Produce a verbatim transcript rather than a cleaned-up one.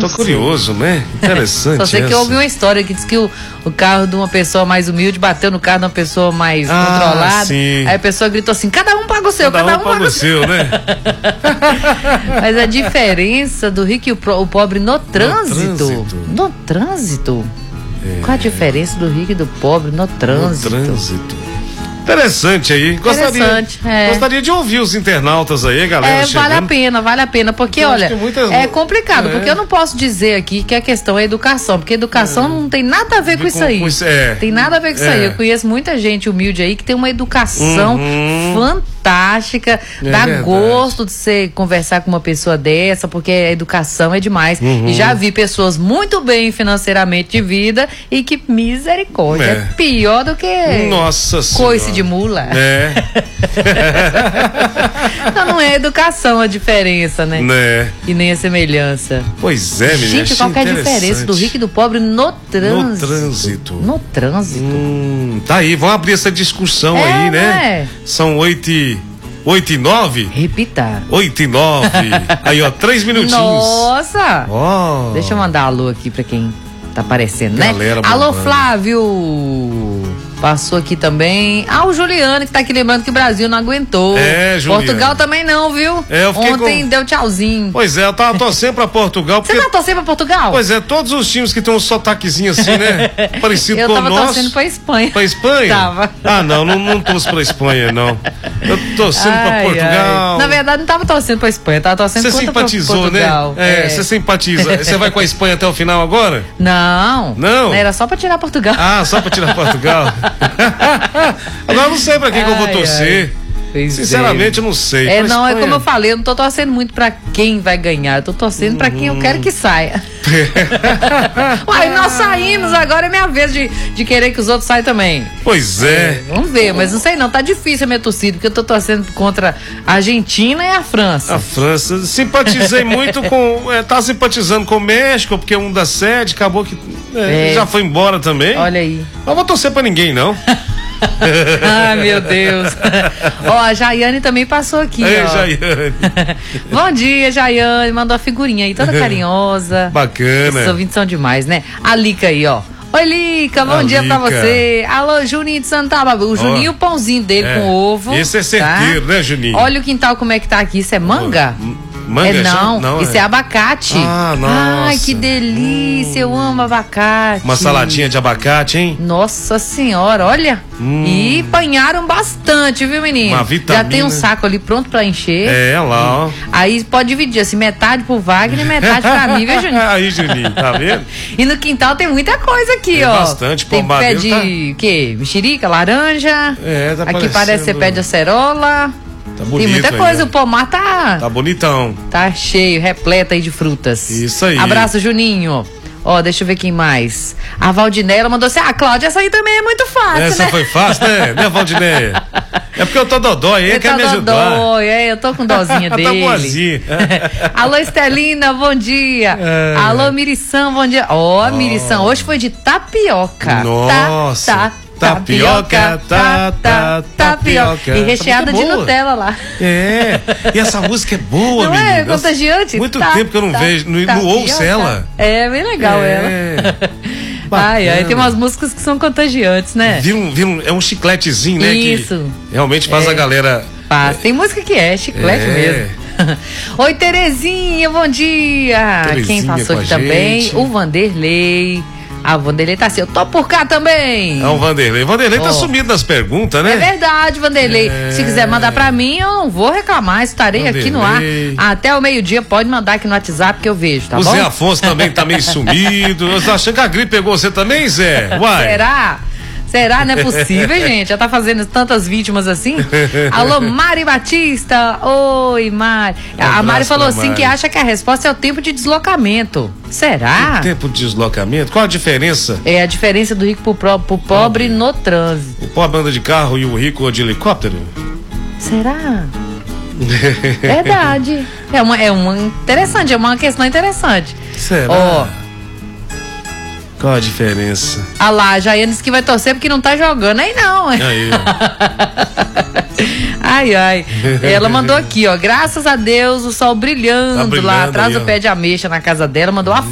Tô curioso, né? Interessante. Só sei que eu ouvi uma história que diz que o, o carro de uma pessoa mais humilde bateu no carro de uma pessoa mais ah, controlada. Sim. Aí a pessoa gritou assim: cada um paga o seu, cada, cada um, um paga o seu, seu né? Mas a diferença do rico e o, pro, o pobre no trânsito. No trânsito. No trânsito. É. Qual a diferença do rico e do pobre no trânsito? No trânsito. Interessante aí. Gostaria, Interessante, é. gostaria de ouvir os internautas aí, galera. É, vale a pena, vale a pena. Porque, eu olha, muitas... é complicado, é. porque eu não posso dizer aqui que a questão é educação, porque educação é. não tem nada a ver com, com isso aí. Com isso, é. Tem nada a ver com é. isso aí. Eu conheço muita gente humilde aí que tem uma educação uhum. fantástica. É dá verdade. gosto de você conversar com uma pessoa dessa, porque a educação é demais. Uhum. E já vi pessoas muito bem financeiramente de vida e que misericórdia. É, é pior do que Nossa coice de mula. É. Não, não é educação a diferença, né? né? E nem a semelhança. Pois é, menina. Gente, qual que é a diferença do rico e do pobre no trânsito? No trânsito. No trânsito. Hum, tá aí, vamos abrir essa discussão é, aí, né? É. São oito e... Oito e nove? Repita. Oito e nove. Aí, ó, três minutinhos. Nossa! Oh. Deixa eu mandar alô aqui pra quem tá aparecendo, né? Galera, alô, Flávio! Passou aqui também. Ah, o Juliano, que tá aqui lembrando que o Brasil não aguentou. É, Juliano. Portugal também não, viu? É, eu fiquei Ontem com... deu tchauzinho. Pois é, eu tava torcendo pra Portugal. Porque... Você tá torcendo pra Portugal? Pois é, todos os times que tem um sotaquezinho assim, né? Parecido eu com o nosso. Eu tava torcendo pra Espanha. Pra Espanha? Tava. Ah, não, não, não torço pra Espanha, não. Eu torcendo ai, pra Portugal. Ai. Na verdade, não tava torcendo pra Espanha, tava torcendo Você contra simpatizou, Portugal. né? É, você é. simpatiza. Você vai com a Espanha até o final agora? Não. Não? Era só pra tirar Portugal. Ah, só pra tirar Portugal. Agora eu não sei pra quem ai, que eu vou torcer. Ai. Sinceramente, é. eu não sei. É, não, Espanha... é como eu falei, eu não tô torcendo muito pra quem vai ganhar, eu tô torcendo uhum. pra quem eu quero que saia. Uai, nós saímos, agora é minha vez de, de querer que os outros saiam também. Pois é. é. Vamos ver, mas não sei não, tá difícil a minha torcida, porque eu tô torcendo contra a Argentina e a França. A França, simpatizei muito com, é, tá simpatizando com o México, porque um da sede acabou que é, é. já foi embora também. Olha aí. Não vou torcer pra ninguém, não. Ai, meu Deus. Ó, a Jaiane também passou aqui, é, ó. Jaiane. Bom dia, Jaiane. Mandou a figurinha aí, toda carinhosa. Bacana. Esses ouvintes são demais, né? A Lica aí, ó. Oi, Lica, bom a dia Lica. pra você. Alô, Juninho de Santaba. O Juninho, oh, o pãozinho dele é. com ovo. Esse é certeiro, tá? né, Juninho? Olha o quintal como é que tá aqui. Isso é manga? Oh. Manga, é não, não isso é. é abacate. Ah, nossa. Ai, que delícia, hum. eu amo abacate. Uma saladinha de abacate, hein? Nossa senhora, olha. Hum. E apanharam bastante, viu, menino? Uma vitamina. Já tem um saco ali pronto pra encher. É, lá, ó. Aí pode dividir, assim, metade pro Wagner e metade pra mim, viu, Juninho? Aí, Juninho, tá vendo? E no quintal tem muita coisa aqui, tem ó. Bastante, tem pé de, tá... quê? Mexerica, laranja. É, tá aqui parece ser pé de acerola. Tá bonito. Tem muita coisa, aí, o pomar tá... Tá bonitão. Tá cheio, repleto aí de frutas. Isso aí. Abraço, Juninho. Ó, deixa eu ver quem mais. A Valdinéia mandou assim, ah, Cláudia, essa aí também é muito fácil, essa né? foi fácil, né? Né, Valdinéia? É porque eu tô dodói, ele quer me ajudar. Dodói, é, eu tô com dozinha dele. Tá boazinha. Alô, Estelina, bom dia. É. Alô, Mirição, bom dia. Ó, oh, oh. Mirição, hoje foi de tapioca. Nossa. Tá, tá. Tapioca, tá, tá, tapioca. E recheada de Nutella lá. É, e essa música é boa, não menina. é contagiante? Muito tá, tempo que eu não tá, vejo, não, não ouço ela. É, bem legal é. ela. Ai, ai, tem umas músicas que são contagiantes, né? Vira um, vira um, é um chicletezinho, né? Isso. Que realmente faz é. a galera... Faz. Tem música que é chiclete é. mesmo. Oi, Terezinha, bom dia. Terezinha Quem passou aqui também? Gente. O Vanderlei. Ah, o Vanderlei tá assim, eu tô por cá também. É o Vanderlei. O Vanderlei oh. tá sumido nas perguntas, né? É verdade, Vanderlei. É... Se quiser mandar pra mim, eu não vou reclamar. Estarei Vanderlei. aqui no ar. Até o meio-dia, pode mandar aqui no WhatsApp que eu vejo, tá o bom? O Zé Afonso também tá meio sumido. Você tá achando que a gripe pegou você também, Zé? Uai. Será? Será? Não é possível, gente? Já tá fazendo tantas vítimas assim? Alô, Mari Batista. Oi, Mari. Um a Mari falou assim Mari. que acha que a resposta é o tempo de deslocamento. Será? O tempo de deslocamento? Qual a diferença? É a diferença do rico pro, pro, pro pobre no trânsito. O pobre anda de carro e o rico de helicóptero? Será? Verdade. É uma, é uma interessante, é uma questão interessante. Será? Ó. Qual a diferença? Ah lá, a Jaiane disse que vai torcer porque não tá jogando. Aí não. Aí. Ai, ai. Ela mandou aqui, ó. Graças a Deus, o sol brilhando, tá brilhando lá atrás aí, do pé de ameixa na casa dela. Mandou a